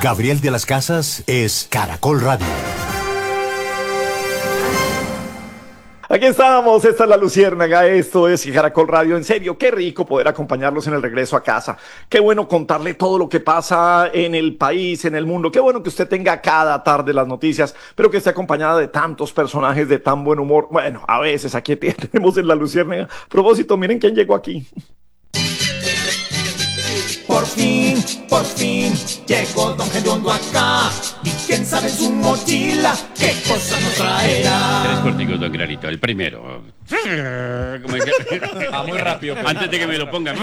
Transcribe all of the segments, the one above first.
Gabriel de las Casas es Caracol Radio. Aquí estamos, esta es La Luciérnaga, esto es Caracol Radio. En serio, qué rico poder acompañarlos en el regreso a casa. Qué bueno contarle todo lo que pasa en el país, en el mundo. Qué bueno que usted tenga cada tarde las noticias, pero que esté acompañada de tantos personajes de tan buen humor. Bueno, a veces aquí tenemos en La Luciérnaga. A propósito, miren quién llegó aquí. Por fin, llegó Don Gediondo acá. Y quién sabe su mochila, qué cosa nos traerá. Tres corticos, don Granito. El primero. Muy rápido. Antes de que me lo pongan.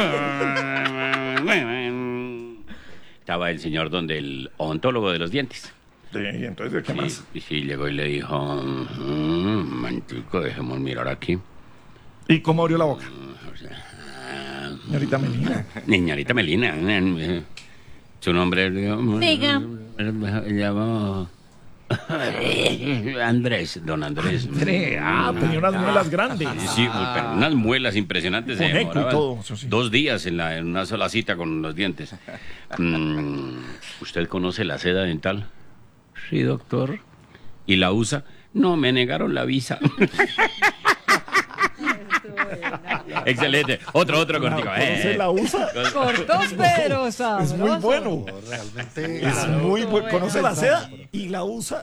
Estaba el señor donde el odontólogo de los dientes. Sí, entonces, ¿qué más? Sí, llegó y le dijo, mantico, dejemos mirar aquí. ¿Y cómo abrió la boca? Señorita Melina. Señorita Melina. Su nombre... Diga. Llamó... Andrés, don Andrés. Tenía unas muelas grandes. Sí, pero unas muelas impresionantes. Con eco y todo, eso sí. 2 días en una sola cita con los dientes. ¿Usted conoce la seda dental? Sí, doctor. ¿Y la usa? No, me negaron la visa. Excelente. Otro cortico. ¿Se la usa? Cortos pero sabrosos. Es muy bueno. Realmente es muy bueno. Conoce la seda y la usa.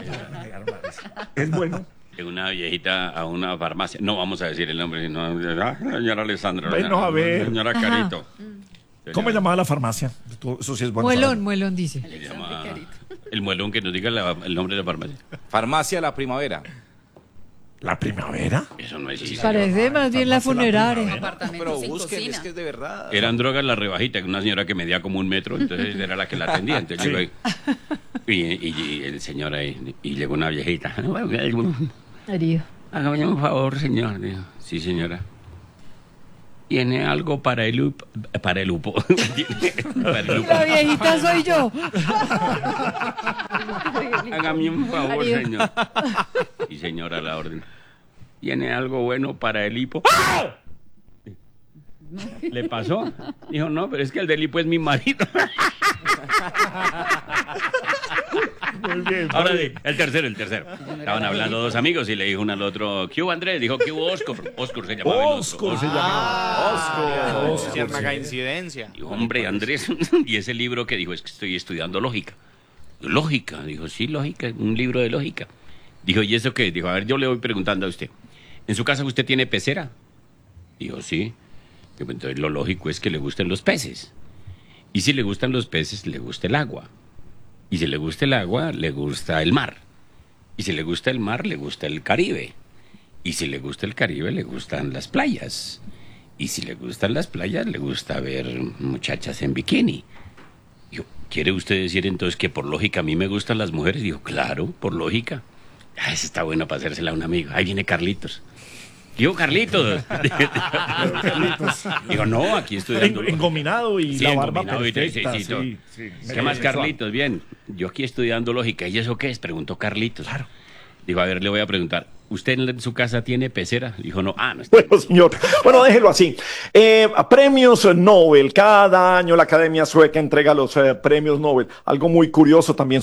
Es bueno. Una viejita a una farmacia. No vamos a decir el nombre, sino señora Alessandra. Bueno, a ver. Señora Carito. ¿Cómo llamaba la farmacia? Eso sí es bueno. Muelón dice. Se llama el muelón, que nos diga el nombre de la farmacia. Farmacia La Primavera. ¿La Primavera? Eso no existe. Parece más bien la funeraria. Pero busquen, es que es de verdad. Eran drogas la rebajita, una señora que medía como 1 metro, entonces era la que la atendía. Entonces llegó ahí, y el señor ahí, y llegó una viejita. Herido. Hágame un favor, señor. Dijo, sí, señora. ¿Tiene algo para el upo? Para el upo. Para el upo. La viejita soy yo. Hágame un favor, Herido. señor. Y señora, a la orden. ¿Tiene algo bueno para el hipo? ¿Le pasó? Dijo, no, pero es que el del hipo es mi marido. Muy bien. Ahora sí, el tercero. Estaban hablando 2 amigos y le dijo uno al otro, ¿qué hubo, Andrés? Dijo, ¿qué hubo, Oscar? Oscar se llamaba. Oscar se llama. Luciérnaga incidencia. Dijo, hombre, Andrés. Y ese libro que dijo, es que estoy estudiando lógica. ¿Lógica? Dijo, sí, lógica, un libro de lógica. Dijo, ¿y eso qué? Dijo, a ver, yo le voy preguntando a usted. ¿En su casa usted tiene pecera? Dijo, sí. Dijo, entonces lo lógico es que le gusten los peces. Y si le gustan los peces, le gusta el agua. Y si le gusta el agua, le gusta el mar. Y si le gusta el mar, le gusta el Caribe. Y si le gusta el Caribe, le gustan las playas. Y si le gustan las playas, le gusta ver muchachas en bikini. Dijo, ¿quiere usted decir entonces que por lógica a mí me gustan las mujeres? Dijo, claro, por lógica. Esa está bueno para hacérsela a un amigo. Ahí viene Carlitos. Digo, Carlitos. Digo, no, aquí estudiando. Engominado y Sí, la barba engominado y perfecta. sí. ¿Qué más, Carlitos? Bien, yo aquí estudiando lógica. ¿Y eso qué es? Preguntó Carlitos. Claro. Digo, a ver, le voy a preguntar. ¿Usted en su casa tiene pecera? Dijo, no. No está. Bueno, señor. Bueno, déjelo así. Premios Nobel. Cada año la Academia Sueca entrega los premios Nobel. Algo muy curioso también